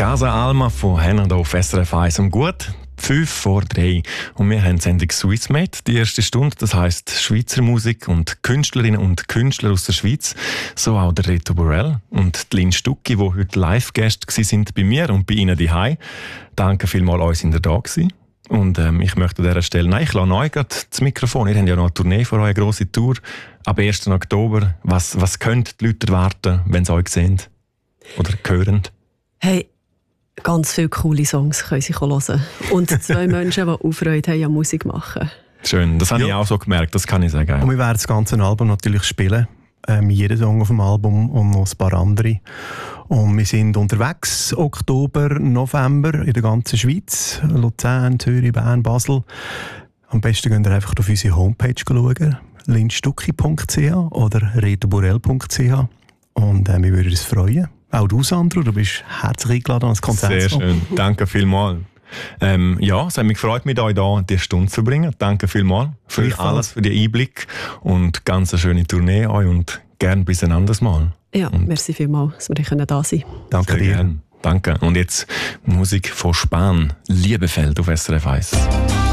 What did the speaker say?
Casa Alma von Henner hier auf SRF 1 um gut 5:05. Und wir haben die Sendung Swissmade, die erste Stunde. Das heisst Schweizer Musik und Künstlerinnen und Künstler aus der Schweiz. So auch der Reto Borrell und die Lynn Stucki, die heute Live-Gäste sind bei mir und bei Ihnen daheim. Danke vielmals, euch sind ihr da gewesen. Und ich möchte an dieser Stelle, ich lasse euch gerade das Mikrofon. Ihr habt ja noch eine Tournee vor euch, eine grosse Tour. Ab 1. Oktober. Was können die Leute erwarten, wenn sie euch sehen? Oder hören? Hey, ganz viele coole Songs können sie hören. Und 2 Menschen, die auch Freude haben an Musik machen. Schön, das habe ich auch so gemerkt, das kann ich sagen. Und wir werden das ganze Album natürlich spielen. Jeden Song auf dem Album und noch ein paar andere. Und wir sind unterwegs, Oktober, November in der ganzen Schweiz. Luzern, Zürich, Bern, Basel. Am besten könnt ihr einfach auf unsere Homepage schauen. lynstucki.ch oder retoborrell.ch. Und wir würden uns freuen. Auch du, Sandro, du bist herzlich eingeladen an das Konzert. Sehr schön, danke vielmals. Ja, es hat mich gefreut, mit euch hier die Stunde zu bringen. Danke vielmals für alles, für den Einblick und ganz eine schöne Tournee euch und gern bis ein anderes Mal. Ja, merci vielmals, dass wir da sein können. Danke dir. Gern. Danke. Und jetzt Musik von Spahn, Liebefeld auf SRF 1.